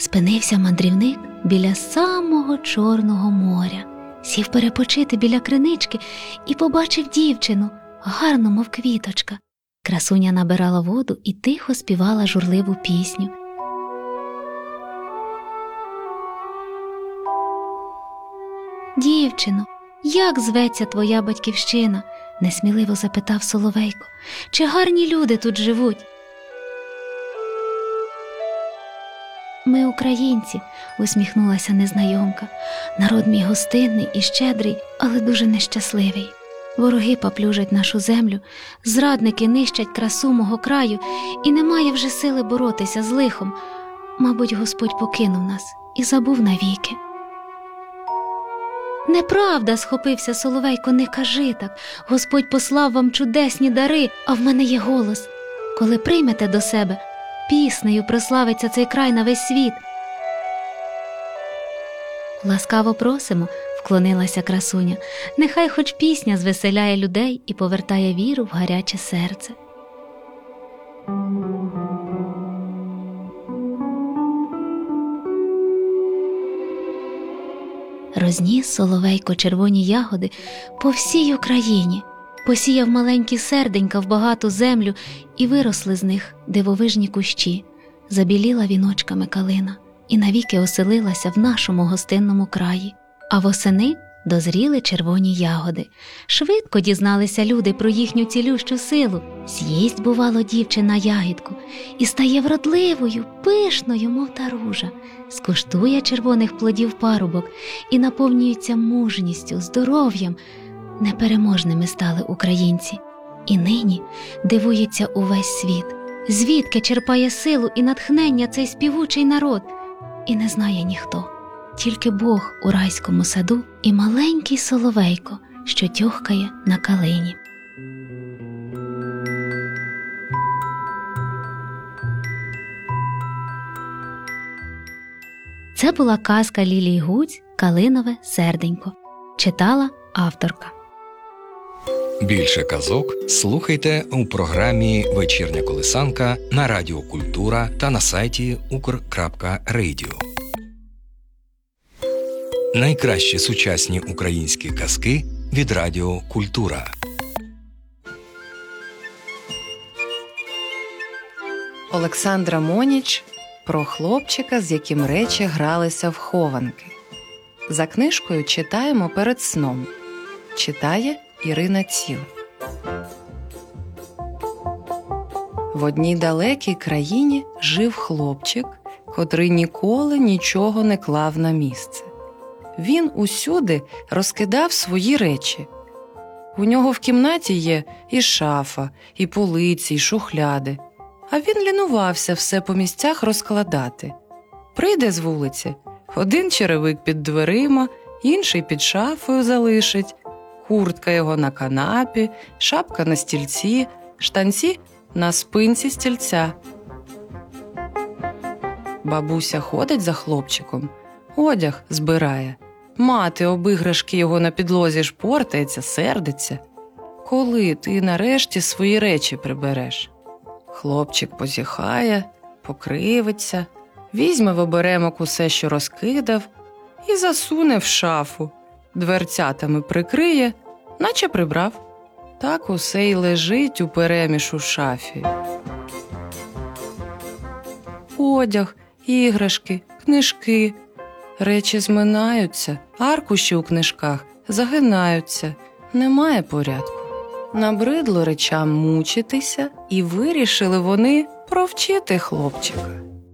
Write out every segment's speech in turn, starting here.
Спинився мандрівник біля самого Чорного моря. Сів перепочити біля кринички і побачив дівчину, гарну, мов квіточка. Красуня набирала воду і тихо співала журливу пісню. «Дівчино, як зветься твоя батьківщина?» – несміливо запитав Соловейко. «Чи гарні люди тут живуть?» «Ми українці», – усміхнулася незнайомка. «Народ мій гостинний і щедрий, але дуже нещасливий. Вороги поплюжать нашу землю, зрадники нищать красу мого краю, і немає вже сили боротися з лихом. Мабуть, Господь покинув нас і забув навіки». «Неправда!» – схопився Соловейко, «не кажи так. Господь послав вам чудесні дари, а в мене є голос. Коли приймете до себе, піснею прославиться цей край на весь світ». «Ласкаво просимо», – вклонилася красуня, «нехай хоч пісня звеселяє людей і повертає віру в гаряче серце». Розніс Соловейко червоні ягоди по всій Україні, посіяв маленькі серденька в багату землю, і виросли з них дивовижні кущі. Забіліла віночками калина і навіки оселилася в нашому гостинному краї. А восени дозріли червоні ягоди. Швидко дізналися люди про їхню цілющу силу. З'їсть, бувало, дівчина ягідку і стає вродливою, пишною, мов та ружа. Скуштує червоних плодів парубок і наповнюється мужністю, здоров'ям. Непереможними стали українці. І нині дивується увесь світ. Звідки черпає силу і натхнення цей співучий народ? І не знає ніхто. Тільки Бог у райському саду і маленький Соловейко, що тьохкає на калині. Це була казка Лілії Гуць «Калинове серденько». Читала авторка. Більше казок слухайте у програмі «Вечірня колисанка» на Радіо Культура та на сайті ukr.radio. Найкращі сучасні українські казки від Радіо Культура. Олександра Моніч про хлопчика, з яким речі гралися в хованки. За книжкою читаємо перед сном. Читає Ірина Ціл. В одній далекій країні жив хлопчик, котрий ніколи нічого не клав на місце. Він усюди розкидав свої речі. У нього в кімнаті є і шафа, і полиці, і шухляди. А він лінувався все по місцях розкладати. Прийде з вулиці, один черевик під дверима, інший під шафою залишить, куртка його на канапі, шапка на стільці, штанці на спинці стільця. Бабуся ходить за хлопчиком, одяг збирає. Мати об іграшки його на підлозі шпортається, сердиться. Коли ти нарешті свої речі прибереш? Хлопчик позіхає, покривиться, візьме в оберемок усе, що розкидав, і засуне в шафу, дверцятами прикриє, наче прибрав. Так усе й лежить упереміж у шафі. Одяг, іграшки, книжки. Речі зминаються, аркуші у книжках загинаються. Немає порядку. Набридло речам мучитися, і вирішили вони провчити хлопчика.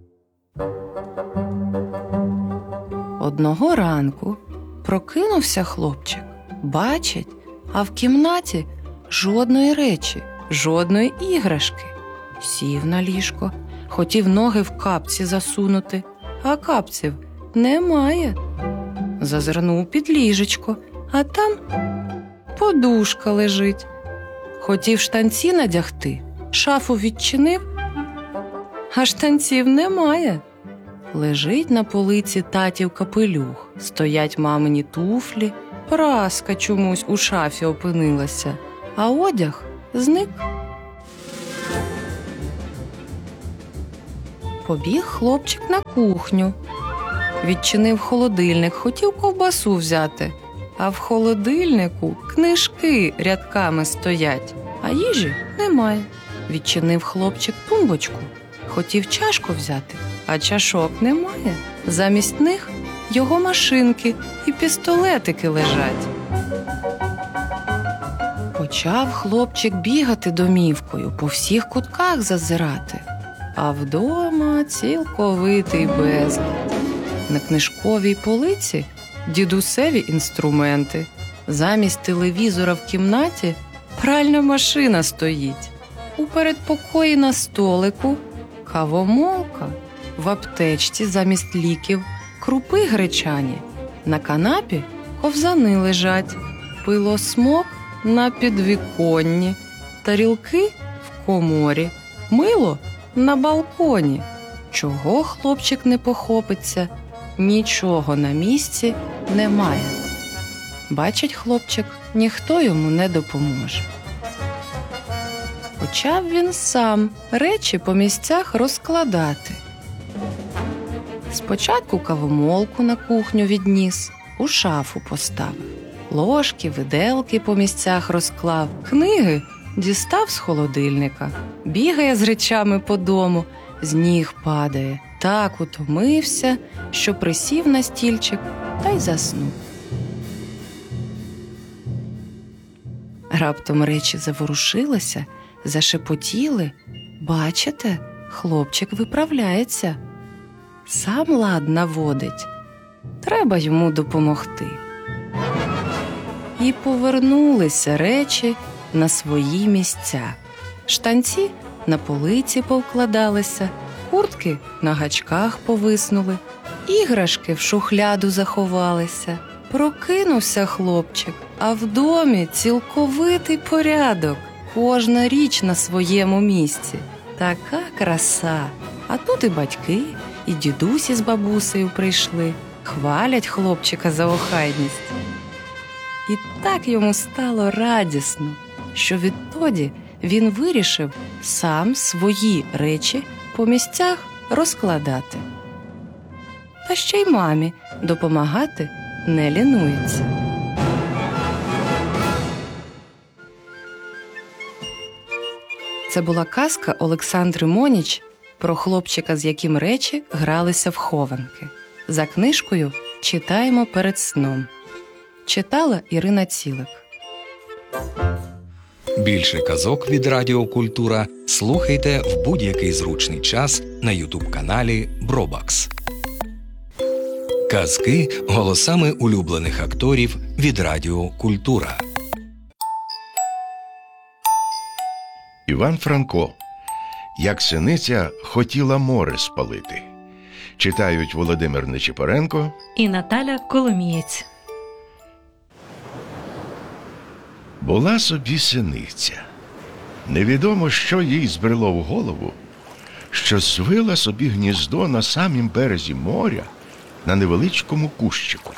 Одного ранку прокинувся хлопчик. Бачить, а в кімнаті жодної речі, жодної іграшки. Сів на ліжко, хотів ноги в капці засунути, а капців немає. Зазирнув під ліжечко, а там подушка лежить. Хотів штанці надягти, шафу відчинив, а штанців немає. Лежить на полиці татів капелюх, стоять мамині туфлі, праска чомусь у шафі опинилася, а одяг зник. Побіг хлопчик на кухню. Відчинив холодильник, хотів ковбасу взяти. А в холодильнику книжки рядками стоять, а їжі немає. Відчинив хлопчик тумбочку. Хотів чашку взяти, а чашок немає. Замість них його машинки і пістолетики лежать. Почав хлопчик бігати домівкою, по всіх кутках зазирати. А вдома цілковитий безлад. На книжковій полиці дідусеві інструменти. Замість телевізора в кімнаті пральна машина стоїть. У передпокої на столику кавомолка. В аптечці замість ліків крупи гречані. На канапі ковзани лежать. Пилосмок на підвіконні. Тарілки в коморі. Мило на балконі. Чого хлопчик не похопиться? Нічого на місці немає. Бачить хлопчик, ніхто йому не допоможе. Почав він сам речі по місцях розкладати. Спочатку кавомолку на кухню відніс, у шафу поставив. Ложки, виделки по місцях розклав, книги дістав з холодильника. Бігає з речами по дому, з ніг падає. Так утомився, що присів на стільчик та й заснув. Раптом речі заворушилися, зашепотіли. Бачите, хлопчик виправляється. Сам лад наводить. Треба йому допомогти. І повернулися речі на свої місця. Штанці на полиці повкладалися, куртки на гачках повиснули, іграшки в шухляду заховалися. Прокинувся хлопчик, а в домі цілковитий порядок. Кожна річ на своєму місці. Така краса. А тут і батьки, і дідусі з бабусею прийшли. Хвалять хлопчика за охайність. І так йому стало радісно, що відтоді він вирішив сам свої речі по місцях розкладати. Та ще й мамі допомагати не лінується. Це була казка Олександри Моніч про хлопчика, з яким речі гралися в хованки. За книжкою «Читаємо перед сном». Читала Ірина Цілик. Більше казок від Радіо Культура слухайте в будь-який зручний час на ютуб-каналі Бробакс. Казки голосами улюблених акторів від Радіо Культура. Іван Франко. Як синиця хотіла море спалити. Читають Володимир Нечипоренко і Наталя Коломієць. Була собі синиця. Невідомо, що їй збрело в голову, що звила собі гніздо на самім березі моря на невеличкому кущику.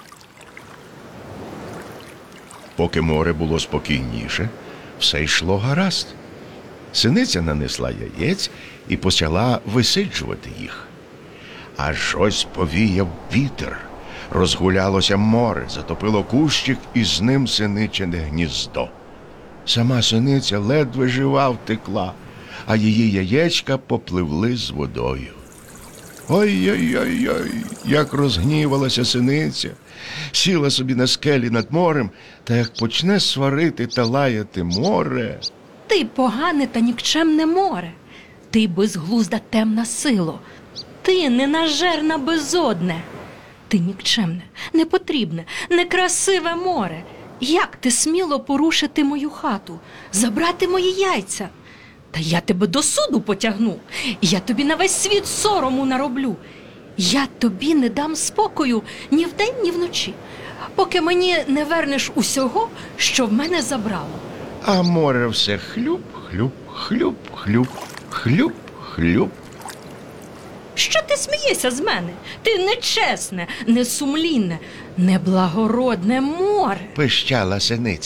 Поки море було спокійніше, все йшло гаразд. Синиця нанесла яєць і почала висиджувати їх. Аж ось повіяв вітер, розгулялося море, затопило кущик і з ним синичине гніздо. Сама синиця ледве жива втекла, а її яєчка попливли з водою. Ой-ой-ой-ой, як розгнівалася синиця, сіла собі на скелі над морем, та як почне сварити та лаяти море. Ти погане та нікчемне море, ти безглузда темна сило, ти ненажерна безодне, ти нікчемне, непотрібне, некрасиве море. Як ти сміло порушити мою хату, забрати мої яйця? Та я тебе до суду потягну, я тобі на весь світ сорому нароблю. Я тобі не дам спокою ні вдень, ні вночі, поки мені не вернеш усього, що в мене забрало. А море все хлюп, хлюп, хлюп, хлюп, хлюп, хлюп. Що ти смієшся з мене? Ти нечесне, несумлінне, неблагородне море. Пищала синиця.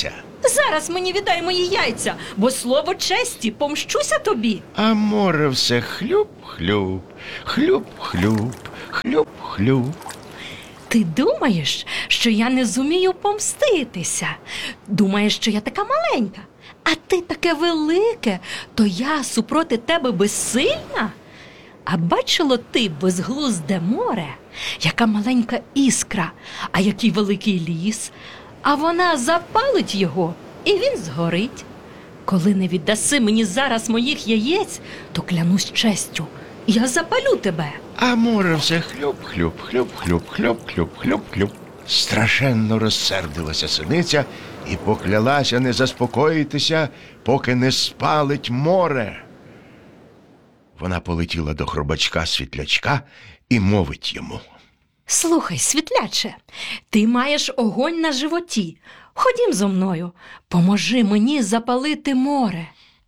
Зараз мені віддай мої яйця, бо слово честі помщуся тобі. А море все хлюп-хлюп, хлюп-хлюп, хлюп-хлюп. Ти думаєш, що я не зумію помститися? Думаєш, що я така маленька? А ти таке велике, то я супроти тебе безсильна? А бачило ти безглузде море, яка маленька іскра, а який великий ліс, а вона запалить його, і він згорить. Коли не віддаси мені зараз моїх яєць, то клянусь честю, я запалю тебе. А море все хлюп-хлюп, хлюп-хлюп, хлюп-хлюп, хлюп-хлюп. Страшенно розсердилася синиця і поклялася не заспокоїтися, поки не спалить море. Вона полетіла до хробачка-світлячка і мовить йому: Слухай, світляче, ти маєш огонь на животі. Ходім зо мною, поможи мені запалити море.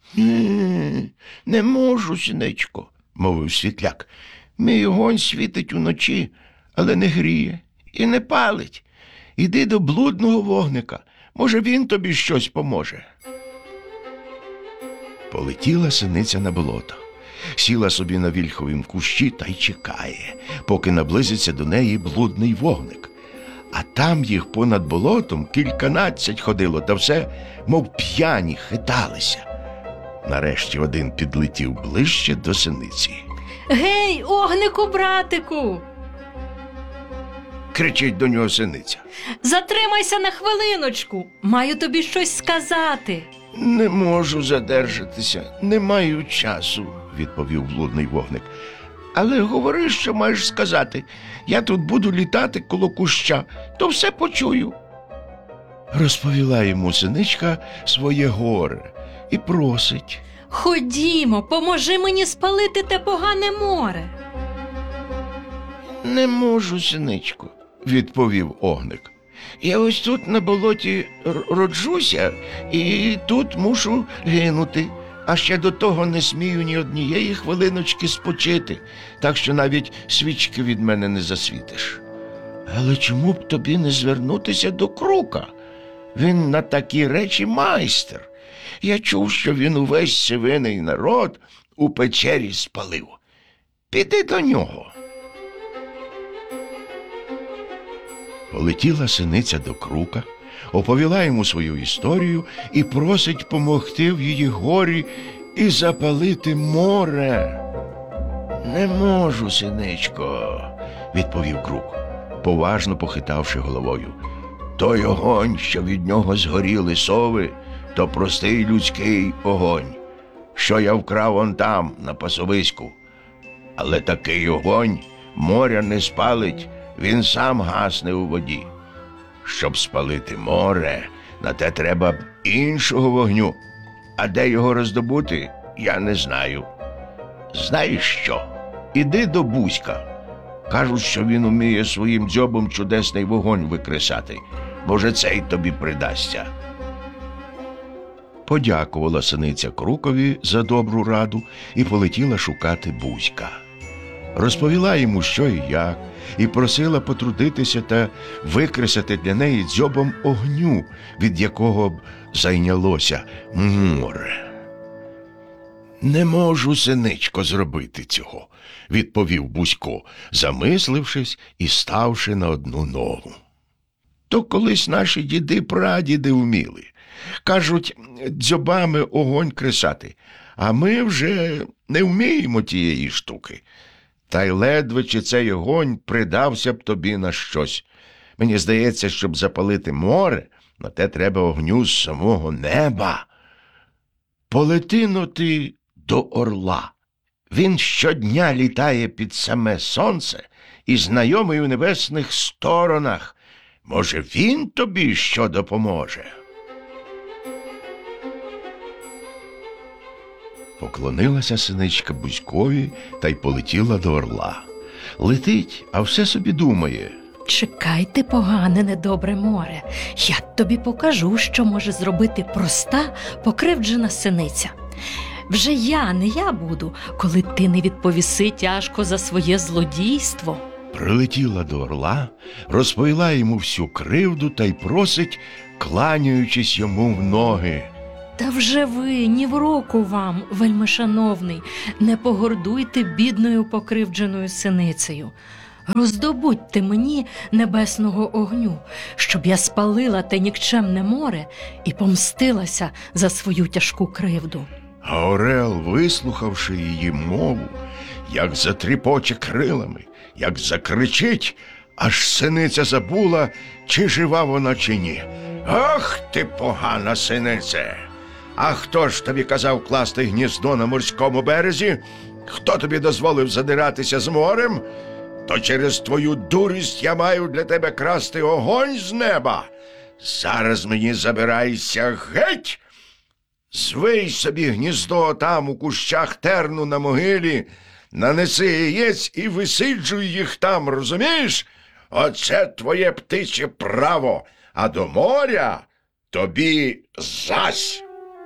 Не можу, синичко, мовив світляк. Мій огонь світить уночі, але не гріє і не палить. Іди до блудного вогника, може, він тобі щось поможе. Полетіла синиця на болото. Сіла собі на вільховім кущі та й чекає, поки наблизиться до неї блудний вогник. А там їх понад болотом кільканадцять ходило, та все, мов п'яні, хиталися. Нарешті один підлетів ближче до синиці. Гей, огнику, братику! Кричить до нього синиця. Затримайся на хвилиночку, маю тобі щось сказати. Не можу задержатися, не маю часу, відповів блудний вогник. Але говори, що маєш сказати. Я тут буду літати коло куща, то все почую. Розповіла йому синичка своє горе і просить. Ходімо, поможи мені спалити те погане море. Не можу, синичко, відповів огник. Я ось тут на болоті роджуся і тут мушу гинути. А ще до того не смію ні однієї хвилиночки спочити, так що навіть свічки від мене не засвітиш. Але чому б тобі не звернутися до Крука? Він на такі речі майстер. Я чув, що він увесь сивиний народ у печері спалив. Піди до нього. Полетіла синиця до Крука, оповіла йому свою історію і просить помогти в її горі і запалити море. Не можу, синичко, відповів Крук, поважно похитавши головою. Той огонь, що від нього згоріли сови, то простий людський огонь, що я вкрав он там, на пасовиську. Але такий огонь моря не спалить, він сам гасне у воді. Щоб спалити море, на те треба б іншого вогню. А де його роздобути, я не знаю. Знаєш що? Іди до Бузька. Кажуть, що він уміє своїм дзьобом чудесний вогонь викресати. Може, цей тобі придасться. Подякувала синиця Крукові за добру раду і полетіла шукати Бузька. Розповіла йому, що і як, і просила потрудитися та викресати для неї дзьобом огню, від якого б зайнялося море. «Не можу, синичко, зробити цього», – відповів Бузько, замислившись і ставши на одну ногу. «То колись наші діди-прадіди вміли. Кажуть, дзьобами огонь кресати, а ми вже не вміємо тієї штуки. Та й ледве чи цей огонь придався б тобі на щось. Мені здається, щоб запалити море, на те треба огню з самого неба. Полети-но ти до орла. Він щодня літає під саме сонце і знайомий у небесних сторонах. Може, він тобі що допоможе?» Поклонилася синичка Бузькові та й полетіла до орла. Летить, а все собі думає. Чекайте, погане недобре море. Я тобі покажу, що може зробити проста, покривджена синиця. Вже я, не я буду, коли ти не відповіси тяжко за своє злодійство. прилетіла до орла, розповіла йому всю кривду та й просить, кланяючись йому в ноги. Та вже ви, ні в року вам, вельмишановний, не погордуйте бідною покривдженою синицею. Роздобудьте мені небесного огню, щоб я спалила те нікчемне море і помстилася за свою тяжку кривду. А орел, вислухавши її мову, як затріпоче крилами, як закричить, аж синиця забула, чи жива вона, чи ні. «Ах ти, погана синице! А хто ж тобі казав класти гніздо на морському березі? Хто тобі дозволив задиратися з морем? То через твою дурість я маю для тебе красти огонь з неба. Зараз мені забирайся геть! Звий собі гніздо там у кущах терну на могилі, нанеси яєць і висиджуй їх там, розумієш? Оце твоє птиче право, а до моря тобі зась!»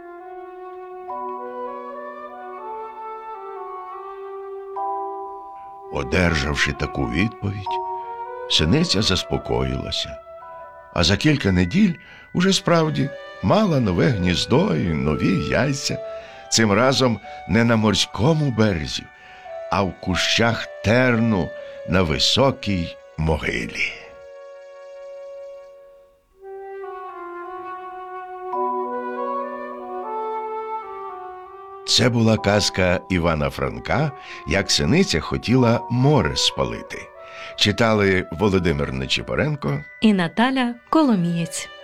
Одержавши таку відповідь, синиця заспокоїлася, а за кілька неділь уже справді мала нове гніздо і нові яйця, цим разом не на морському березі, а в кущах терну на високій могилі. Це була казка Івана Франка «Як синиця хотіла море спалити». Читали Володимир Нечипоренко І Наталя Коломієць.